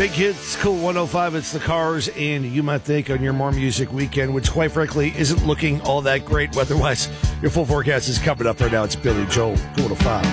Big Hits, Cool 105. It's the Cars, and you might think on your More Music weekend, which quite frankly isn't looking all that great weather-wise. Your full forecast is coming up right now. It's Billy Joel, Cool 105.